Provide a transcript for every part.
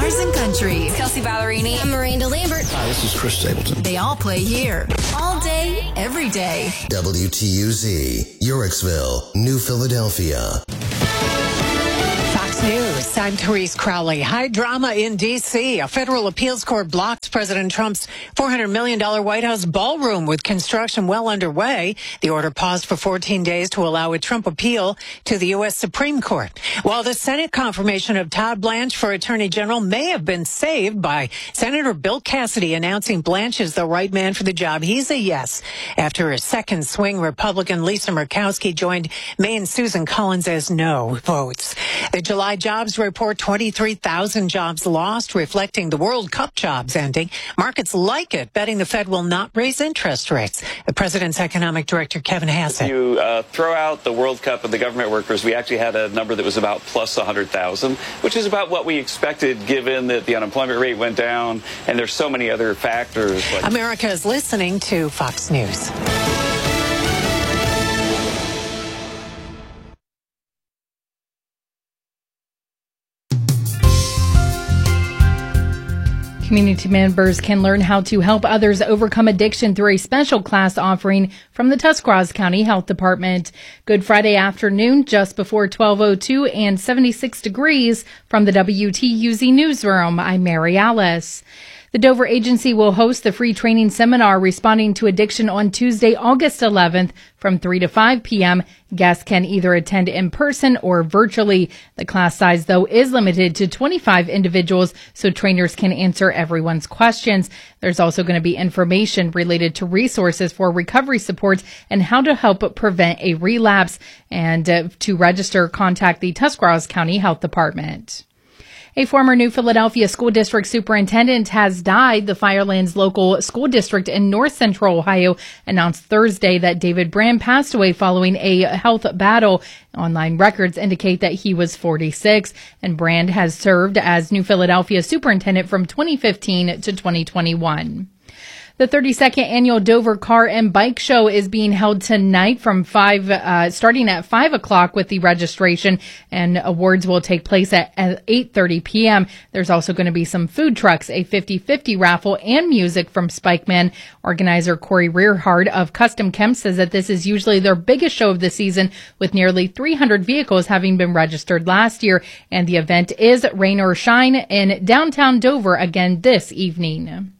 Cars and Country. Kelsey Ballerini. I'm Miranda Lambert. Hi, this is Chris Stapleton. They all play here. All day, every day. WTUZ, Yorksville, New Philadelphia. Fox News, I'm Therese Crowley. High drama in D.C. A federal appeals court blocks President Trump's $400 million White House ballroom with construction well underway. The order paused for 14 days to allow a Trump appeal to the U.S. Supreme Court. While the Senate confirmation of Todd Blanche for Attorney General may have been saved by Senator Bill Cassidy announcing Blanche is the right man for the job, he's a yes. After a second swing, Republican Lisa Murkowski joined Maine Susan Collins as no votes. The July jobs report 23,000 jobs lost, reflecting the World Cup jobs ending. Markets like it, betting the Fed will not raise interest rates. The president's economic director, Kevin Hassett. You throw out the World Cup and the government workers, we actually had a number that was about plus 100,000, which is about what we expected given that the unemployment rate went down and there's so many other factors. America is listening to Fox News. Community members can learn how to help others overcome addiction through a special class offering from the Tuscarawas County Health Department. Good Friday afternoon, just before 12:02 and 76 degrees from the WTUZ newsroom. I'm Mary Alice. The Dover Agency will host the free training seminar Responding to Addiction on Tuesday, August 11th from 3 to 5 p.m. Guests can either attend in person or virtually. The class size, though, is limited to 25 individuals, so trainers can answer everyone's questions. There's also going to be information related to resources for recovery supports and how to help prevent a relapse. And to register, contact the Tuscarawas County Health Department. A former New Philadelphia School District superintendent has died. The Firelands Local School District in North Central Ohio announced Thursday that David Brand passed away following a health battle. Online records indicate that he was 46, and Brand has served as New Philadelphia superintendent from 2015 to 2021. The 32nd annual Dover Car and Bike Show is being held tonight from starting at 5 o'clock with the registration, and awards will take place at 8:30 p.m. There's also going to be some food trucks, a 50-50 raffle, and music from Spikeman. Organizer Corey Rearhard of Custom Chem says that this is usually their biggest show of the season, with nearly 300 vehicles having been registered last year, and the event is rain or shine in downtown Dover again this evening.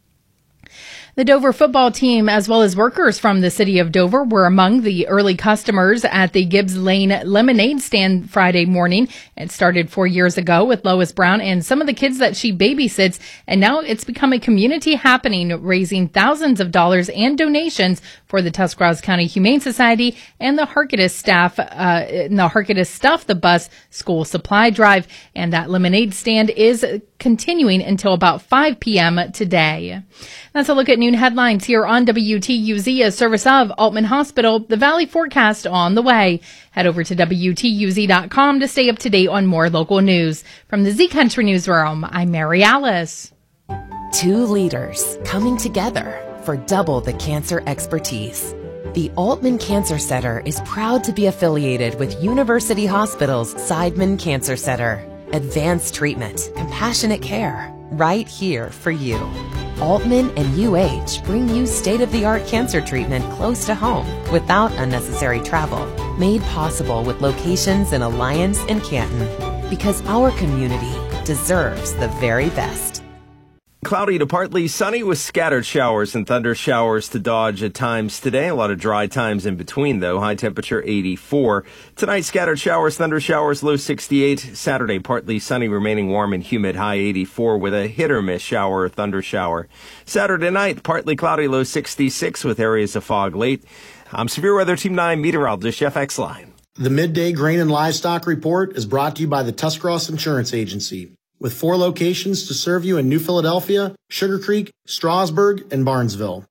The Dover football team, as well as workers from the city of Dover, were among the early customers at the Gibbs Lane lemonade stand Friday morning. It started 4 years ago with Lois Brown and some of the kids that she babysits, and now it's become a community happening, raising thousands of dollars and donations for the Tuscarawas County Humane Society and the Harkettis staff, Stuff the Bus school supply drive. And that lemonade stand is continuing until about 5 p.m. today. That's a look at noon headlines here on WTUZ, a service of Altman Hospital. The Valley forecast on the way. Head over to WTUZ.com to stay up to date on more local news. From the Z Country Newsroom, I'm Mary Alice. Two leaders coming together for double the cancer expertise. The Altman Cancer Center is proud to be affiliated with University Hospital's Seidman Cancer Center. Advanced treatment, compassionate care, right here for you. Altman and UH bring you state-of-the-art cancer treatment close to home without unnecessary travel. Made possible with locations in Alliance and Canton. Because our community deserves the very best. Cloudy to partly sunny with scattered showers and thunder showers to dodge at times today. A lot of dry times in between, though. High temperature 84. Tonight, scattered showers, thunder showers, low 68. Saturday, partly sunny, remaining warm and humid, high 84 with a hit or miss shower or thunder shower. Saturday night, partly cloudy, low 66 with areas of fog late. I'm Severe Weather Team 9 meteorologist Jeff Exline. The Midday Grain and Livestock Report is brought to you by the Tuscarawas Insurance Agency, with 4 locations to serve you in New Philadelphia, Sugar Creek, Strasburg, and Barnesville.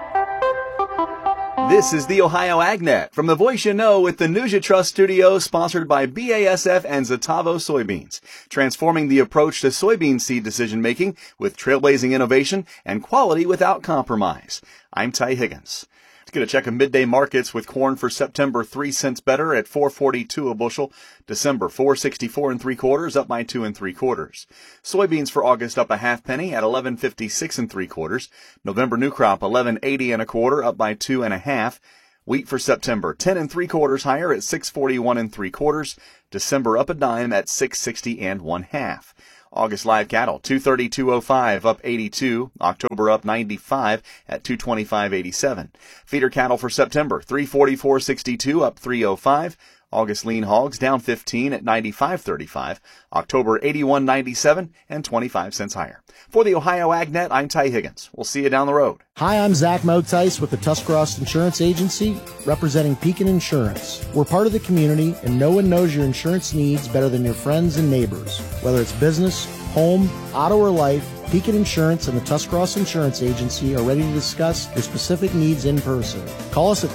This is the Ohio AgNet from the voice you know with the News You Trust studio, sponsored by BASF and Zetavo soybeans, transforming the approach to soybean seed decision-making with trailblazing innovation and quality without compromise. I'm Ty Higgins. Let's get a check of midday markets with corn for September 3 cents better at $4.42 a bushel. December $4.64 3/4, up by 2 3/4. Soybeans for August up a half penny at $11.56 3/4. November new crop $11.80 1/4, up by 2 1/2. Wheat for September, 10 3/4 higher at $6.41 3/4. December up a dime at $6.60 1/2. August live cattle, 232.05, up 82. October up 95 at 225.87. Feeder cattle for September, 344.62, up 305. August lean hogs down 15 at 95.35. October 81.97 and 25 cents higher. For the Ohio AgNet, I'm Ty Higgins. We'll see you down the road. Hi, I'm Zach Motice with the Tuscarawas Insurance Agency, representing Pekin Insurance. We're part of the community, and no one knows your insurance needs better than your friends and neighbors. Whether it's business, home, auto, or life, Pekin Insurance and the Tuscarawas Insurance Agency are ready to discuss your specific needs in person. Call us at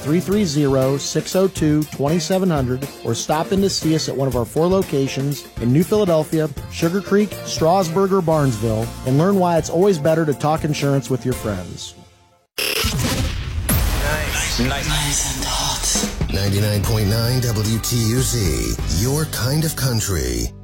330-602-2700 or stop in to see us at one of our 4 locations in New Philadelphia, Sugar Creek, Strasburg, or Barnesville, and learn why it's always better to talk insurance with your friends. Nice and hot. 99.9 WTUZ, your kind of country.